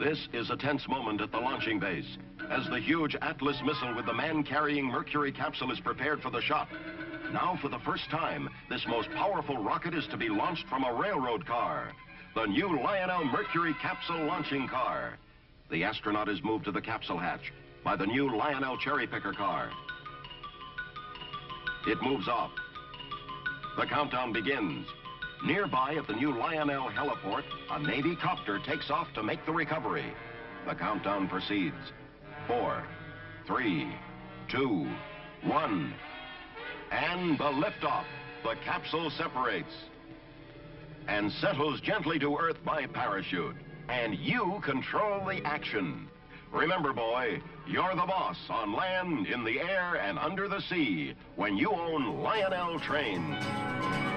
This is a tense moment at the launching base as the huge Atlas missile with the man-carrying Mercury capsule is prepared for the shot. Now, for the first time, this most powerful rocket is to be launched from a railroad car, the new Lionel Mercury capsule launching car. The astronaut is moved to the capsule hatch by the new Lionel cherry picker car. It moves off. The countdown begins. Nearby at the new Lionel heliport, a Navy copter takes off to make the recovery. The countdown proceeds. 4, 3, 2, 1. And the liftoff. The capsule separates and settles gently to Earth by parachute. And you control the action. Remember, boy, you're the boss on land, in the air, and under the sea when you own Lionel trains.